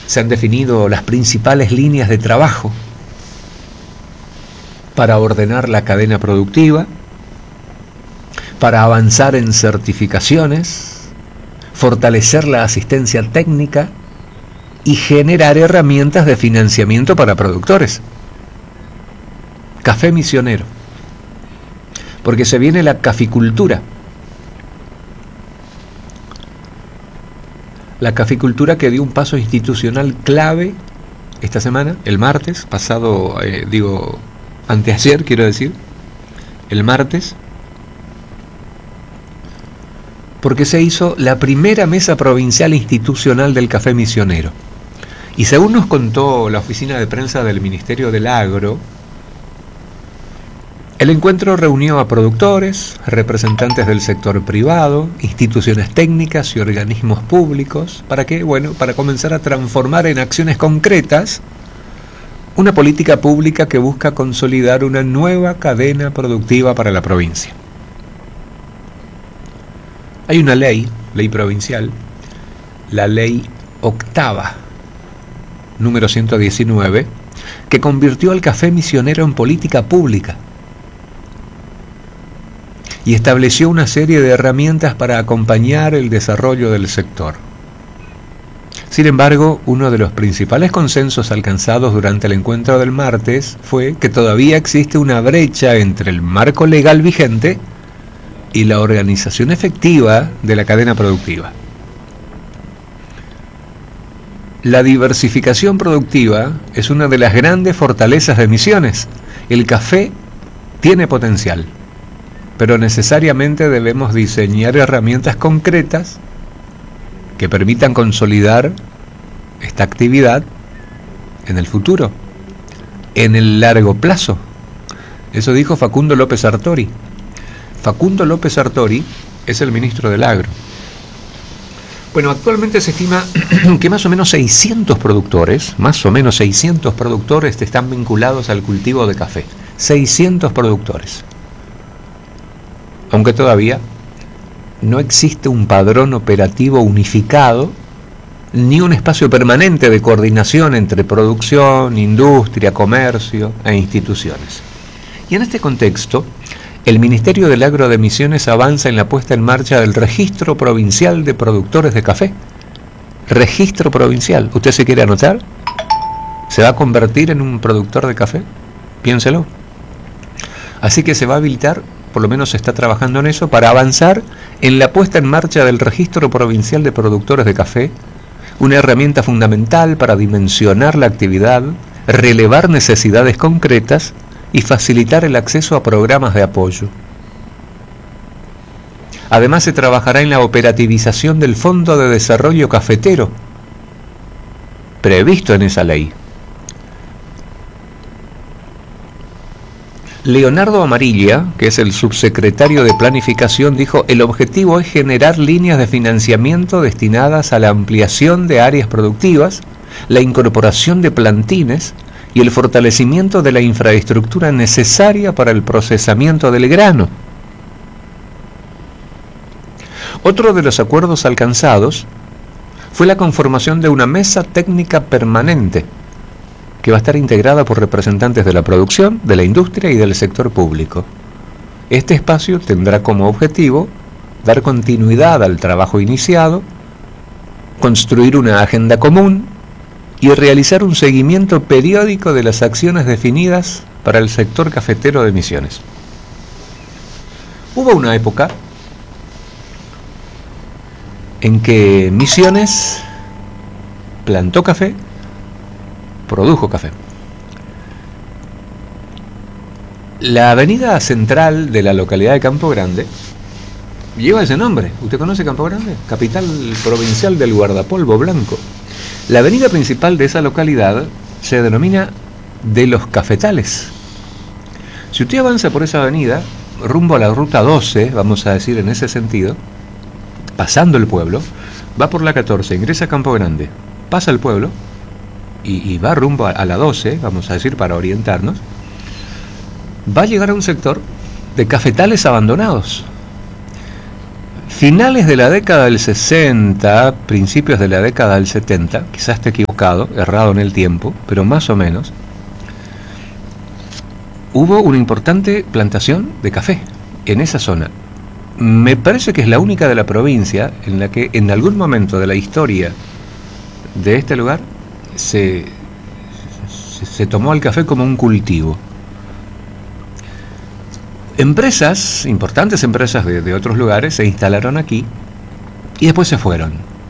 Se han definido las principales líneas de trabajo para ordenar la cadena productiva, para avanzar en certificaciones, fortalecer la asistencia técnica y generar herramientas de financiamiento para productores. Café misionero, porque se viene la caficultura. La caficultura que dio un paso institucional clave esta semana, el martes pasado, anteayer quiero decir, el martes, porque se hizo la primera mesa provincial institucional del café misionero. Y según nos contó la oficina de prensa del Ministerio del Agro, el encuentro reunió a productores, representantes del sector privado, instituciones técnicas y organismos públicos, para comenzar a transformar en acciones concretas una política pública que busca consolidar una nueva cadena productiva para la provincia. Hay una ley provincial, la ley octava, número 119, que convirtió al café misionero en política pública y estableció una serie de herramientas para acompañar el desarrollo del sector. Sin embargo, uno de los principales consensos alcanzados durante el encuentro del martes fue que todavía existe una brecha entre el marco legal vigente y la organización efectiva de la cadena productiva. La diversificación productiva es una de las grandes fortalezas de Misiones. El café tiene potencial, pero necesariamente debemos diseñar herramientas concretas que permitan consolidar esta actividad en el futuro, en el largo plazo. Eso dijo Facundo López Sartori. Facundo López Sartori es el ministro del Agro. Bueno, actualmente se estima que más o menos 600 productores están vinculados al cultivo de café. 600 productores. Aunque todavía no existe un padrón operativo unificado ni un espacio permanente de coordinación entre producción, industria, comercio e instituciones. Y en este contexto, el Ministerio del Agro de Misiones avanza en la puesta en marcha del Registro Provincial de Productores de Café. Registro Provincial. ¿Usted se quiere anotar? ¿Se va a convertir en un productor de café? Piénselo. Así que se va a habilitar, por lo menos se está trabajando en eso, para avanzar en la puesta en marcha del Registro Provincial de Productores de Café, una herramienta fundamental para dimensionar la actividad, relevar necesidades concretas y facilitar el acceso a programas de apoyo. Además, se trabajará en la operativización del Fondo de Desarrollo Cafetero, previsto en esa ley. Leonardo Amarilla, que es el subsecretario de Planificación, dijo: el objetivo es generar líneas de financiamiento destinadas a la ampliación de áreas productivas, la incorporación de plantines y el fortalecimiento de la infraestructura necesaria para el procesamiento del grano. Otro de los acuerdos alcanzados fue la conformación de una mesa técnica permanente que va a estar integrada por representantes de la producción, de la industria y del sector público. Este espacio tendrá como objetivo dar continuidad al trabajo iniciado, construir una agenda común y realizar un seguimiento periódico de las acciones definidas para el sector cafetero de Misiones. Hubo una época en que Misiones plantó café, produjo café. La avenida central de la localidad de Campo Grande lleva ese nombre. ¿Usted conoce Campo Grande? Capital provincial del guardapolvo blanco. La avenida principal de esa localidad se denomina de los Cafetales. Si usted avanza por esa avenida, rumbo a la ruta 12, vamos a decir en ese sentido, pasando el pueblo, va por la 14, ingresa a Campo Grande, pasa el pueblo y va rumbo a la 12, vamos a decir para orientarnos, va a llegar a un sector de cafetales abandonados. Finales de la década del 60, principios de la década del 70, quizás esté equivocado, errado en el tiempo, pero más o menos, hubo una importante plantación de café en esa zona. Me parece que es la única de la provincia en la que en algún momento de la historia de este lugar se tomó al café como un cultivo. Empresas, importantes empresas de otros lugares, se instalaron aquí y después se fueron.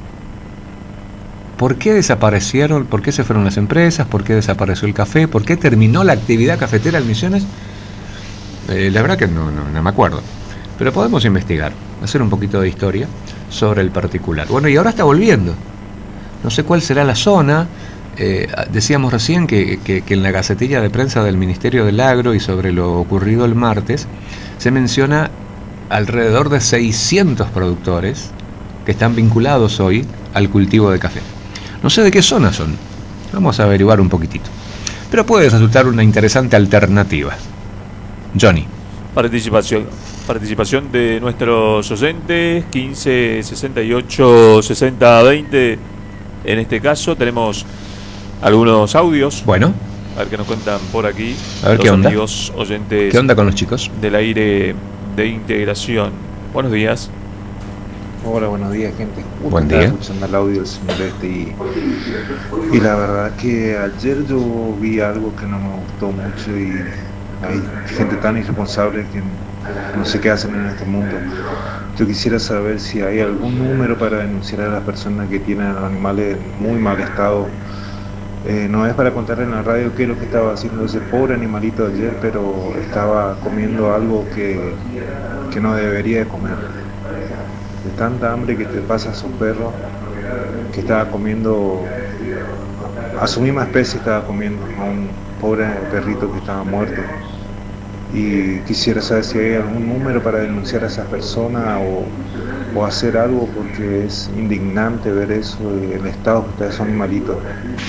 ¿Por qué desaparecieron? ¿Por qué se fueron las empresas? ¿Por qué desapareció el café? ¿Por qué terminó la actividad cafetera en Misiones? La verdad que no me acuerdo. Pero podemos investigar, hacer un poquito de historia sobre el particular. Bueno, y ahora está volviendo. No sé cuál será la zona. Decíamos recién que en la gacetilla de prensa del Ministerio del Agro y sobre lo ocurrido el martes se menciona alrededor de 600 productores que están vinculados hoy al cultivo de café. No sé de qué zona son, vamos a averiguar un poquitito, pero puede resultar una interesante alternativa. Johnny. Participación de nuestros oyentes, 15 68 60 20. En este caso tenemos algunos audios. Bueno. A ver qué nos cuentan por aquí. A ver qué onda. Amigos oyentes. ¿Qué onda con los chicos? Del aire de integración. Buenos días. Hola, buenos días, gente. Buen día. Escuchando el audio del señor y la verdad que ayer yo vi algo que no me gustó mucho y hay gente tan irresponsable que no sé qué hacen en este mundo. Yo quisiera saber si hay algún número para denunciar a las personas que tienen a los animales en muy mal estado. No es para contarle en la radio qué es lo que estaba haciendo ese pobre animalito ayer, pero estaba comiendo algo que no debería de comer. De tanta hambre que te pasa a su perro, que estaba comiendo, a su misma especie estaba comiendo, a un pobre perrito que estaba muerto. Y quisiera saber si hay algún número para denunciar a esas personas o hacer algo, porque es indignante ver eso, el estado que está esos animalitos.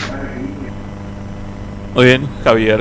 Muy bien, Javier.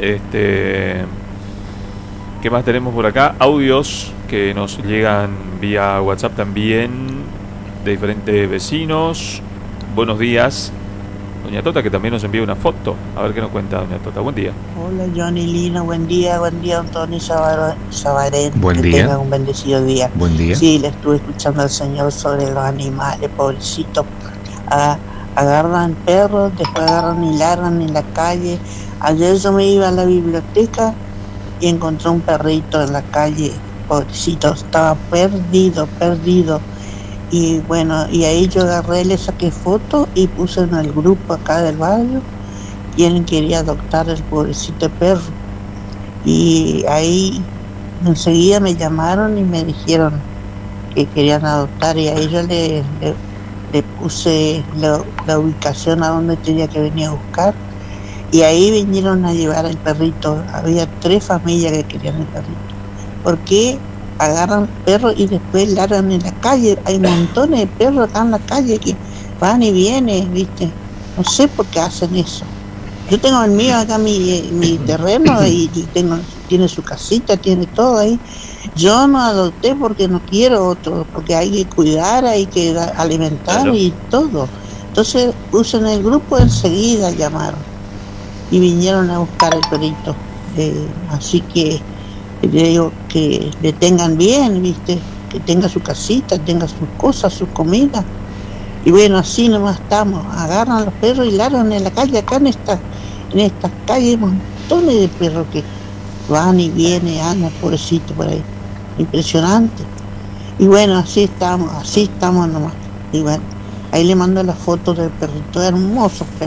¿Qué más tenemos por acá? Audios que nos llegan vía WhatsApp también de diferentes vecinos. Buenos días. Doña Tota, que también nos envía una foto. A ver qué nos cuenta Doña Tota. Buen día. Hola Johnny Lina, buen día, Antonio Sabarén. Buen que día. tengan un bendecido día. Buen día. Sí, le estuve escuchando al señor sobre los animales, pobrecito. Agarran perros, después agarran y largan en la calle. Ayer yo me iba a la biblioteca y encontré un perrito en la calle, pobrecito, estaba perdido. Y bueno, y ahí yo agarré, le saqué foto y puse en el grupo acá del barrio quién quería adoptar el pobrecito perro. Y ahí enseguida me llamaron y me dijeron que querían adoptar, y ahí yo le puse la ubicación a donde tenía que venir a buscar, y ahí vinieron a llevar al perrito. Había 3 familias que querían el perrito. ¿Por qué agarran perros y después largan en la calle? Hay montones de perros acá en la calle que van y vienen, ¿viste? No sé por qué hacen eso. Yo tengo el mío acá, mi terreno, y tiene su casita, tiene todo ahí. Yo no adopté porque no quiero otro, porque hay que cuidar, hay que alimentar, claro, y todo. Entonces puse en el grupo, enseguida llamaron y vinieron a buscar el perrito. Así que le digo que le tengan bien, ¿viste? Que tenga su casita, tenga sus cosas, su comida. Y bueno, así nomás estamos. Agarran los perros y largan en la calle. Acá en estas calles hay montones de perros que van y vienen, andan, pobrecito por ahí. Impresionante. Y bueno, así estamos nomás. Y bueno, ahí le mando la foto del perrito, hermoso perro.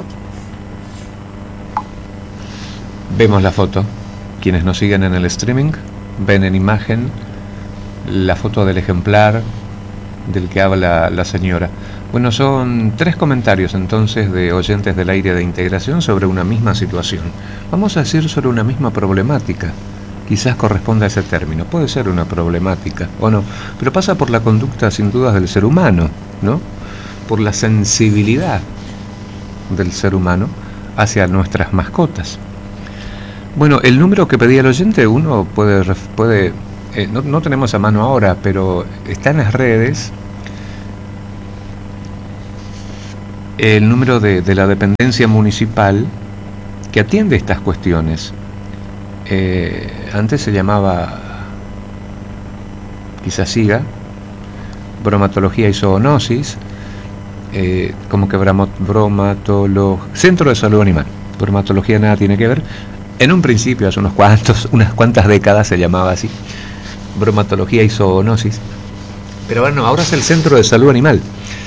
Vemos la foto. Quienes nos siguen en el streaming ven en imagen la foto del ejemplar del que habla la señora. Bueno, son 3 comentarios entonces de oyentes del aire de integración sobre una misma situación. Vamos a decir sobre una misma problemática. Quizás corresponda a ese término. Puede ser una problemática o no, pero pasa por la conducta sin dudas del ser humano, ¿no? Por la sensibilidad del ser humano hacia nuestras mascotas. Bueno, el número que pedía el oyente, uno puede no tenemos a mano ahora, pero está en las redes el número de la dependencia municipal que atiende estas cuestiones. Antes se llamaba, quizás siga, bromatología y zoonosis, como que Centro de Salud Animal. Bromatología nada tiene que ver. En un principio, hace unas cuantas décadas se llamaba así, bromatología y zoonosis. Pero bueno, ahora es el Centro de Salud Animal.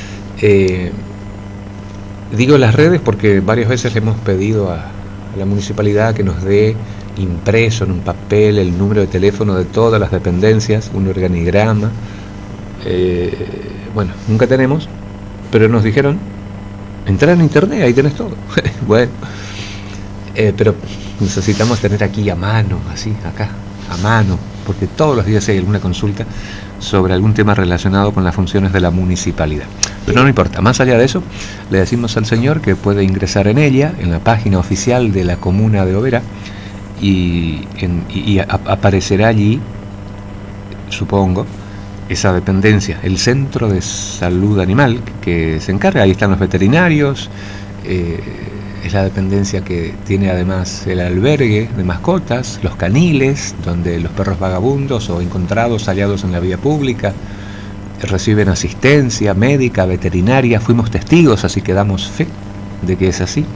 Digo las redes porque varias veces le hemos pedido a la municipalidad que nos dé impreso en un papel el número de teléfono de todas las dependencias, un organigrama. Bueno, nunca tenemos, pero nos dijeron, entrar en internet, ahí tenés todo. Bueno, pero necesitamos tener aquí a mano, así, acá, a mano, porque todos los días hay alguna consulta sobre algún tema relacionado con las funciones de la municipalidad. Pero no importa, más allá de eso, le decimos al señor que puede ingresar en ella, en la página oficial de la comuna de Oberá, y aparecerá allí, supongo, esa dependencia, el Centro de Salud Animal, que se encarga, ahí están los veterinarios, es la dependencia que tiene además el albergue de mascotas, los caniles, donde los perros vagabundos o encontrados, hallados en la vía pública, reciben asistencia médica, veterinaria. Fuimos testigos, así que damos fe de que es así.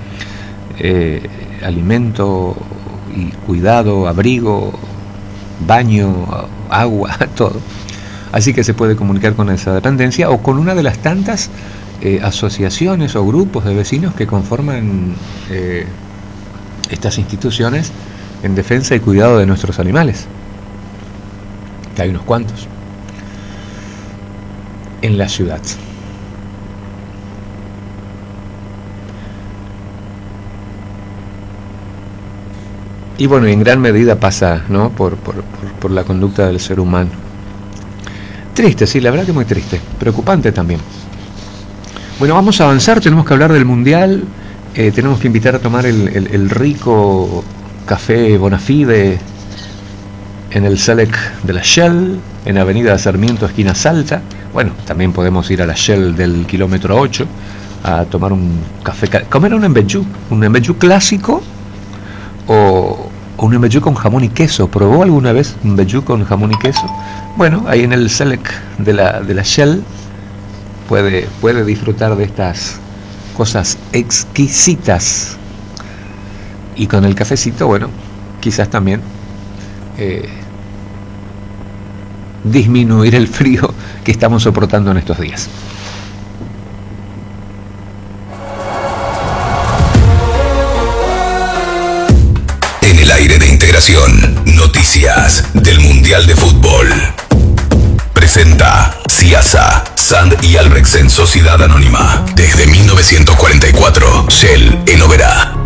Alimento y cuidado, abrigo, baño, agua, todo. Así que se puede comunicar con esa dependencia o con una de las tantas asociaciones o grupos de vecinos que conforman estas instituciones en defensa y cuidado de nuestros animales, que hay unos cuantos en la ciudad. Y bueno, en gran medida pasa, ¿no?, por la conducta del ser humano. Triste, sí, la verdad que muy triste, preocupante también. Bueno, vamos a avanzar, tenemos que hablar del Mundial, tenemos que invitar a tomar el rico café Bonafide en el Selec de la Shell, en Avenida Sarmiento, esquina Salta. Bueno, también podemos ir a la Shell del kilómetro 8 a tomar un café, comer un embellú clásico o un embellú con jamón y queso. ¿Probó alguna vez un embellú con jamón y queso? Bueno, ahí en el Selec de la Shell puede disfrutar de estas cosas exquisitas. Y con el cafecito, bueno, quizás también disminuir el frío que estamos soportando en estos días. En el aire de Integración, noticias del Mundial de Fútbol. Presenta Ciasa, Sand y Albrechtsen Sociedad Anónima. Desde 1944, Shell en Oberá.